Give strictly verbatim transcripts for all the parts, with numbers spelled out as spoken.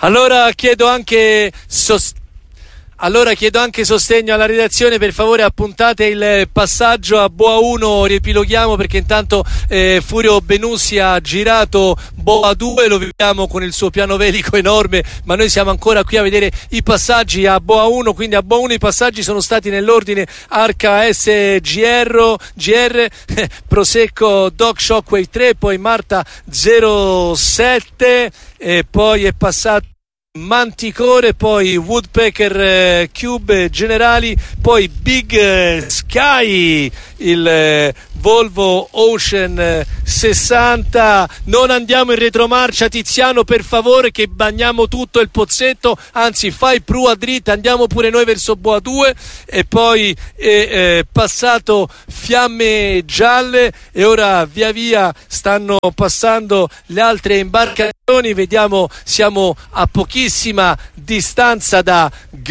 Allora chiedo anche sostegno. Allora chiedo anche sostegno alla redazione, per favore appuntate il passaggio a Boa uno, riepiloghiamo perché intanto eh, Furio Benussi ha girato Boa due, lo vediamo con il suo piano velico enorme, ma noi siamo ancora qui a vedere i passaggi a Boa uno, quindi a Boa uno i passaggi sono stati nell'ordine Arca S G R, G R Prosecco Doc Shockwave tre, poi Marta zero sette e poi è passato Manticore, poi Woodpecker eh, Cube Generali, poi Big eh, Sky, il eh, Volvo Ocean eh, sessanta. Non andiamo in retromarcia, Tiziano, per favore, che bagniamo tutto il pozzetto, anzi fai prua dritta, andiamo pure noi verso Boa due. E poi è eh, passato Fiamme Gialle e ora via via stanno passando le altre imbarcazioni. Vediamo, siamo a pochissima distanza da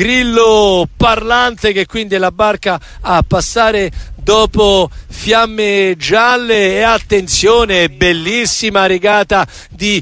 Grillo Parlante, che quindi è la barca a passare dopo Fiamme Gialle. E attenzione, bellissima regata di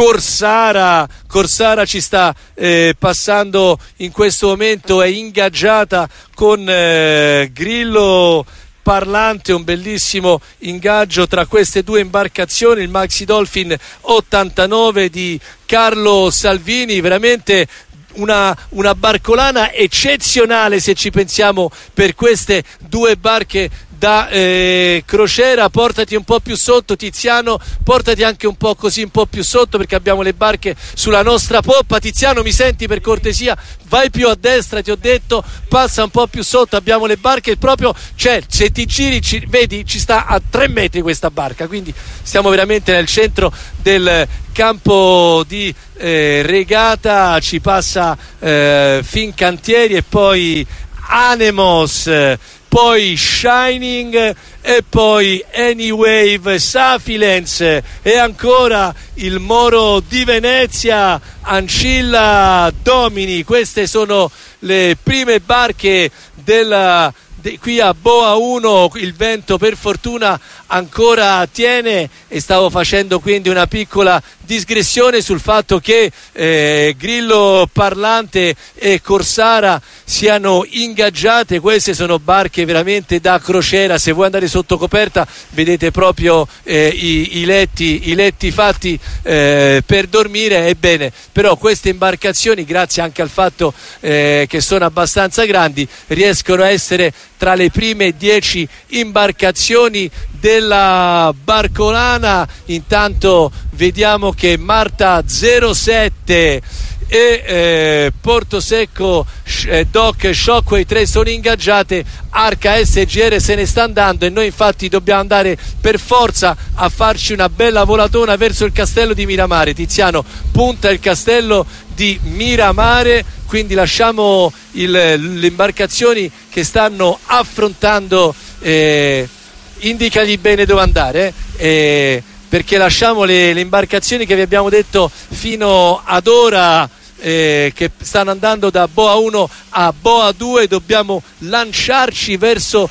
Corsara. Corsara ci sta eh, passando in questo momento, è ingaggiata con eh, Grillo Parlante, un bellissimo ingaggio tra queste due imbarcazioni, il Maxi Dolphin ottantanove di Carlo Salvini, veramente una, una barcolana eccezionale se ci pensiamo per queste due barche da eh, crociera. Portati un po' più sotto, Tiziano, portati anche un po' così, un po' più sotto, perché abbiamo le barche sulla nostra poppa. Tiziano, mi senti, per cortesia? Vai più a destra, ti ho detto, passa un po' più sotto, abbiamo le barche proprio, cioè se ti giri ci, vedi, ci sta a tre metri questa barca, quindi stiamo veramente nel centro del campo di eh, regata. Ci passa eh, Fincantieri e poi Anemos, poi Shining e poi Anywave Safilens e ancora il Moro di Venezia, Ancilla Domini. Queste sono le prime barche della De, qui a Boa uno. Il vento per fortuna ancora tiene e stavo facendo quindi una piccola digressione sul fatto che eh, Grillo Parlante e Corsara siano ingaggiate. Queste sono barche veramente da crociera, se voi andate sotto coperta vedete proprio eh, i, i letti i letti fatti eh, per dormire. Ebbene, però queste imbarcazioni, grazie anche al fatto eh, che sono abbastanza grandi, riescono a essere tra le prime dieci imbarcazioni della barcolana. Intanto vediamo che Marta zero sette e eh, Porto Secco eh, Doc Shockwave tre sono ingaggiate. Arca S G R se ne sta andando e noi infatti dobbiamo andare per forza a farci una bella volatona verso il castello di Miramare. Tiziano, punta il castello di Miramare, quindi lasciamo il, le imbarcazioni che stanno affrontando, eh, indicagli bene dove andare, eh, perché lasciamo le, le imbarcazioni che vi abbiamo detto fino ad ora, eh, che stanno andando da Boa uno a Boa due. Dobbiamo lanciarci verso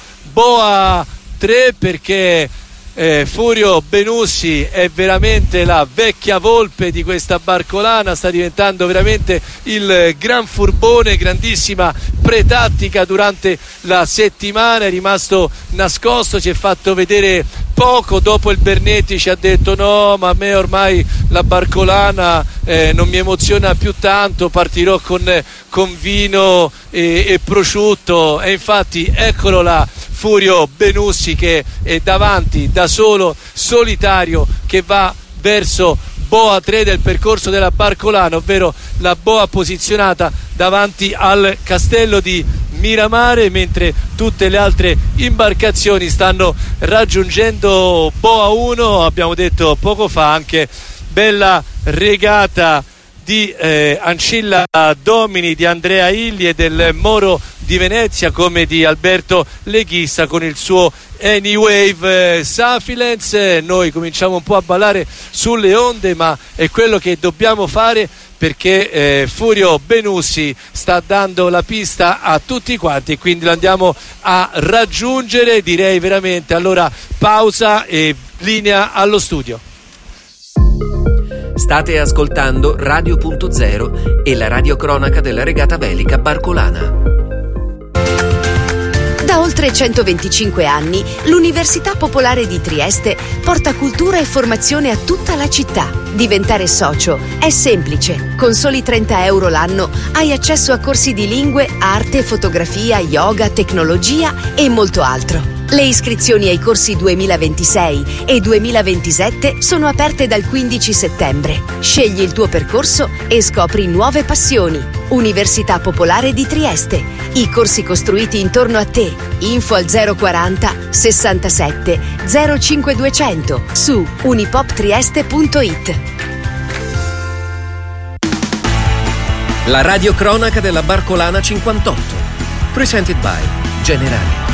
Boa tre perché eh, Furio Benussi è veramente la vecchia volpe di questa barcolana, sta diventando veramente il gran furbone, grandissima pretattica durante la settimana, è rimasto nascosto, ci è fatto vedere poco. Dopo il Bernetti ci ha detto no, ma a me ormai la barcolana eh, non mi emoziona più tanto, partirò con, con vino e, e prosciutto. E infatti eccolo là, Furio Benussi che è davanti da solo, solitario, che va verso Boa tre del percorso della barcolana, ovvero la boa posizionata davanti al castello di Miramare, mentre tutte le altre imbarcazioni stanno raggiungendo Boa uno. Abbiamo detto poco fa anche bella regata di eh, Ancilla Domini, di Andrea Illi e del Moro di Venezia, come di Alberto Leghista con il suo Anywave eh, Safilens. Noi cominciamo un po' a ballare sulle onde, ma è quello che dobbiamo fare perché eh, Furio Benussi sta dando la pista a tutti quanti e quindi lo andiamo a raggiungere, direi veramente. Allora pausa e linea allo studio. State ascoltando Radio Punto Zero e la radiocronaca della regata velica barcolana. Da oltre centoventicinque anni, l'Università Popolare di Trieste porta cultura e formazione a tutta la città. Diventare socio è semplice. Con soli trenta euro l'anno hai accesso a corsi di lingue, arte, fotografia, yoga, tecnologia e molto altro. Le iscrizioni ai corsi duemilaventisei e duemilaventisette sono aperte dal quindici settembre. Scegli il tuo percorso e scopri nuove passioni. Università Popolare di Trieste. I corsi costruiti intorno a te. Info al zero quaranta sessantasette zero cinque duecento su unipoptrieste punto it. La radiocronaca della barcolana cinquantotto. Presented by Generali.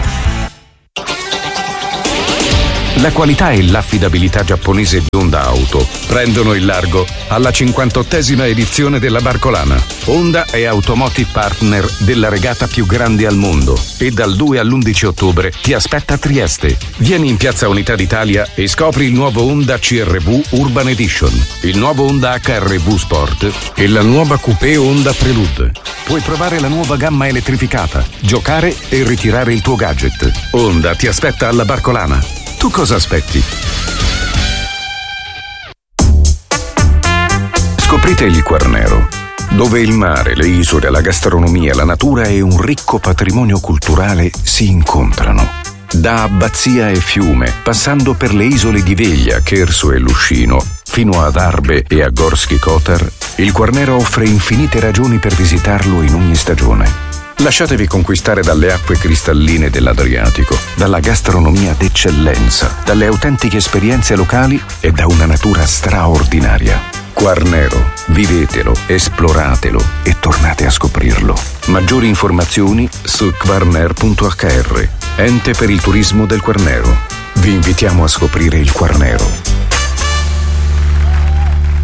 La qualità e l'affidabilità giapponese di Honda Auto prendono il largo alla cinquantottesima edizione della Barcolana. Honda è Automotive Partner della regata più grande al mondo e dal due all'undici ottobre ti aspetta a Trieste. Vieni in Piazza Unità d'Italia e scopri il nuovo Honda C R V Urban Edition, il nuovo Honda H R V Sport e la nuova Coupé Honda Prelude. Puoi provare la nuova gamma elettrificata, giocare e ritirare il tuo gadget. Honda ti aspetta alla Barcolana. Tu cosa aspetti? Scoprite il Quarnero, dove il mare, le isole, la gastronomia, la natura e un ricco patrimonio culturale si incontrano. Da Abbazia e Fiume, passando per le isole di Veglia, Cherso e Luscino, fino ad Arbe e a Gorski Kotar, il Quarnero offre infinite ragioni per visitarlo in ogni stagione. Lasciatevi conquistare dalle acque cristalline dell'Adriatico, dalla gastronomia d'eccellenza, dalle autentiche esperienze locali e da una natura straordinaria. Quarnero, vivetelo, esploratelo e tornate a scoprirlo. Maggiori informazioni su quarner punto h r, ente per il turismo del Quarnero. Vi invitiamo a scoprire il Quarnero.